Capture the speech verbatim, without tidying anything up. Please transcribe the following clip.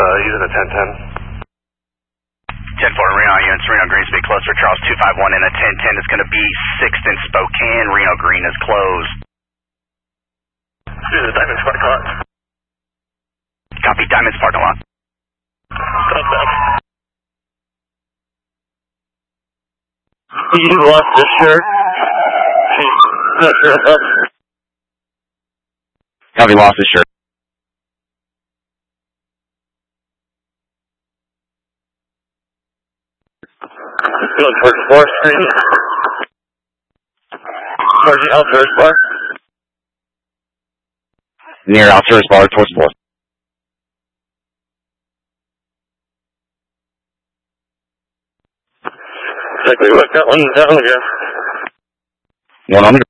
uh, using a ten ten. ten four Reno units, Reno Green speed close for Charles two five one in a ten ten. It's going to be sixth in Spokane. Reno Green is closed. This is Diamond's parking lot. Copy, Diamond's parking lot. Copy. You lost this shirt? Copy, lost his shirt. Going towards fourth Street. Towards the Alturas Bar. Near Alturas Bar, towards fourth. Like we went that one down again. One on the